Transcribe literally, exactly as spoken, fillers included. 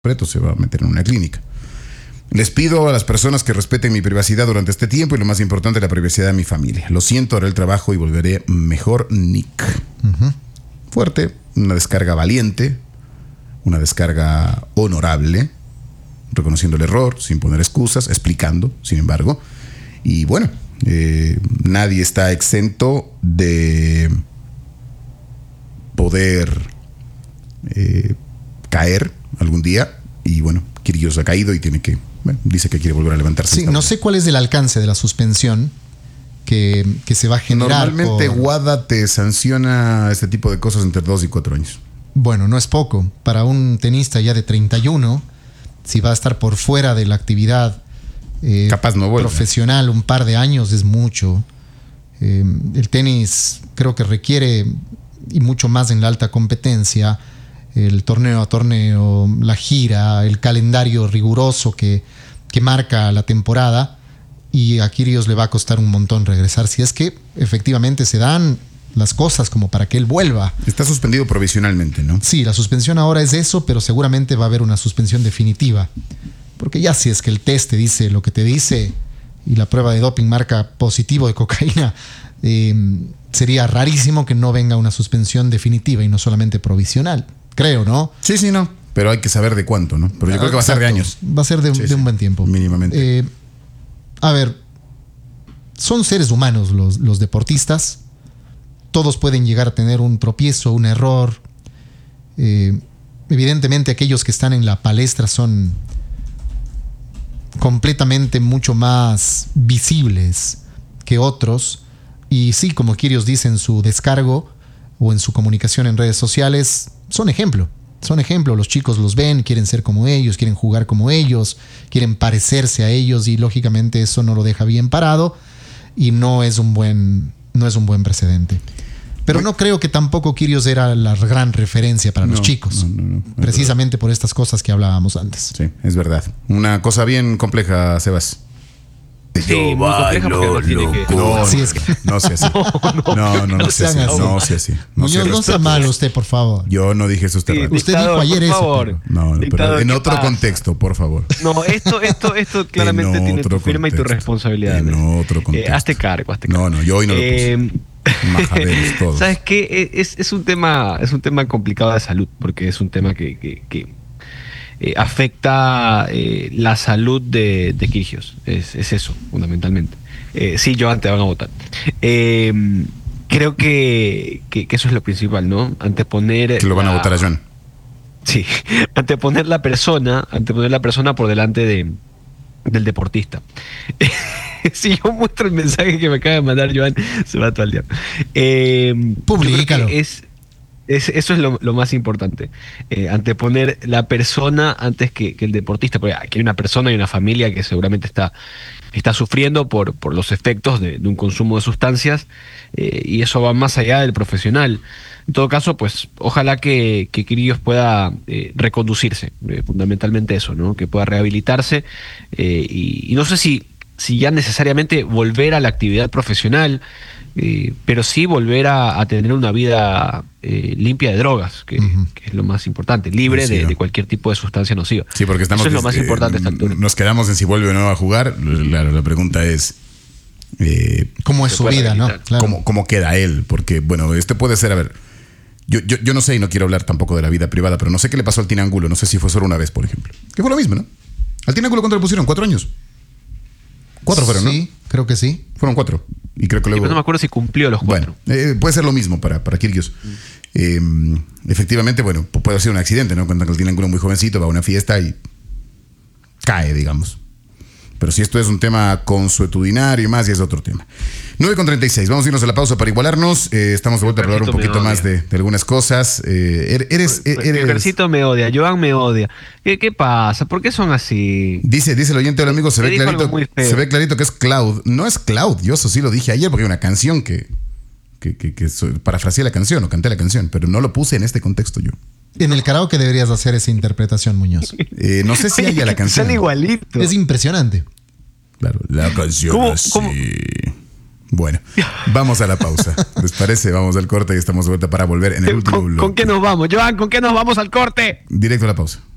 Preto se va a meter en una clínica. Les pido a las personas que respeten mi privacidad durante este tiempo y lo más importante, la privacidad de mi familia. Lo siento, haré el trabajo y volveré mejor, Nick. Uh-huh. Fuerte, una descarga valiente, una descarga honorable, reconociendo el error, sin poner excusas, explicando, sin embargo. Y bueno, eh, nadie está exento de poder eh, caer algún día. Y bueno, Kyrgios ha caído y tiene que, bueno, dice que quiere volver a levantarse. Sí, no sé cuál es el alcance de la suspensión que, que se va a generar. Normalmente por... WADA te sanciona este tipo de cosas entre dos y cuatro años. Bueno, no es poco. Para un tenista ya de treinta y uno, si va a estar por fuera de la actividad eh, Capaz no vuelve. profesional un par de años es mucho. Eh, el tenis creo que requiere, y mucho más en la alta competencia, el torneo a torneo, la gira, el calendario riguroso que, que marca la temporada, y a Kyrgios le va a costar un montón regresar si es que efectivamente se dan las cosas como para que él vuelva. Está suspendido provisionalmente, ¿no? Sí, la suspensión ahora es eso, pero seguramente va a haber una suspensión definitiva, porque ya si es que el test te dice lo que te dice y la prueba de doping marca positivo de cocaína, eh, sería rarísimo que no venga una suspensión definitiva y no solamente provisional. Creo, ¿no? Sí, sí, no. Pero hay que saber de cuánto, ¿no? Pero yo ah, creo que va a ser de años. Va a ser de, sí, de sí. un buen tiempo. Mínimamente. Eh, a ver, son seres humanos los, los deportistas. Todos pueden llegar a tener un tropiezo, un error. Eh, evidentemente aquellos que están en la palestra son completamente mucho más visibles que otros. Y sí, como Kyrgios dice en su descargo o en su comunicación en redes sociales, son ejemplo. Son ejemplo. Los chicos los ven, quieren ser como ellos, quieren jugar como ellos, quieren parecerse a ellos, y lógicamente eso no lo deja bien parado y no es un buen, no es un buen precedente. Pero no creo que tampoco Kyrgios era la gran referencia para no, los chicos. No, no, no, precisamente por estas cosas que hablábamos antes. Sí, es verdad. Una cosa bien compleja, Sebas. Sí, muy compleja porque no tiene que... No, sí, es que... no sea así. No, no, no, no sea así. No sea así. No Muñoz, no sea malo usted, por favor. Yo no dije eso usted. Sí, usted dijo ayer eso. Pero... No, no, pero en otro pasa? contexto, por favor. No, esto, esto, esto claramente tiene tu firma y tu responsabilidad. En otro contexto. Eh, hazte cargo, hazte cargo. No, no, yo hoy no lo puse. Eh, Majaderos todos. ¿Sabes qué? Es, es, un tema, es un tema complicado de salud, porque es un tema que... que, que Eh, afecta eh, la salud de, de Kyrgios. Es, es eso, fundamentalmente. Eh, sí, Joan, te van a votar. Eh, creo que, que, que eso es lo principal, ¿no? Anteponer... Que lo van la, a votar a Joan. Sí, anteponer la persona, anteponer la persona por delante de, del deportista. Si yo muestro el mensaje que me acaba de mandar Joan, se va a toaldear. Eh, Publícalo. Es... Es, eso es lo, lo más importante, eh, anteponer la persona antes que, que el deportista, porque aquí hay una persona y una familia que seguramente está, está sufriendo por, por los efectos de, de un consumo de sustancias, eh, y eso va más allá del profesional. En todo caso, pues ojalá que, que Kyrgios pueda eh, reconducirse, eh, fundamentalmente eso, ¿no? Que pueda rehabilitarse, eh, y, y no sé si, si ya necesariamente volver a la actividad profesional, Eh, pero sí volver a, a tener una vida eh, limpia de drogas, que, uh-huh. que es lo más importante, libre sí, de, ¿no? de cualquier tipo de sustancia nociva. Sí, porque estamos, eso es lo más eh, importante a esta altura. Nos quedamos en si vuelve o no a jugar. Claro, la pregunta es eh, ¿cómo es su vida, no? Claro. ¿Cómo, ¿Cómo queda él? Porque, bueno, este puede ser, a ver, yo, yo, yo no sé y no quiero hablar tampoco de la vida privada, pero no sé qué le pasó al Tine Angulo, no sé si fue solo una vez, por ejemplo. Que fue lo mismo, ¿no? Al Tine Angulo, ¿cuánto le pusieron? ¿Cuatro años? Cuatro fueron, ¿no? Sí, creo que sí. Fueron cuatro. Y creo que luego... Sí, pero no me acuerdo si cumplió los cuatro. Bueno, eh, puede ser lo mismo para, para Kyrgios. Mm. Eh, efectivamente, bueno, puede ser un accidente, ¿no? Cuando tiene uno muy jovencito, va a una fiesta y cae, digamos. Pero si esto es un tema consuetudinario y más, ya es otro tema. nueve con treinta y seis, vamos a irnos a la pausa para igualarnos. Eh, estamos de vuelta para hablar un poquito más de, de algunas cosas. Eh, eres, eres... El Percito me odia, Joan me odia. ¿Qué, ¿Qué pasa? ¿Por qué son así? Dice, dice el oyente del amigo, se ve, clarito, se ve clarito que es Cloud. No es Cloud, yo eso sí lo dije ayer porque hay una canción que, que, que, que parafraseé la canción o canté la canción, pero no lo puse en este contexto yo. En el karaoke deberías hacer esa interpretación, Muñoz. Eh, no sé si haya la canción. Son igualitos. Es impresionante. Claro, la canción ¿Cómo, así. ¿cómo? Bueno, vamos a la pausa. ¿Les parece? Vamos al corte y estamos de vuelta para volver en el último ¿Con, bloque. ¿Con qué nos vamos, Joan? ¿Con qué nos vamos al corte? Directo a la pausa.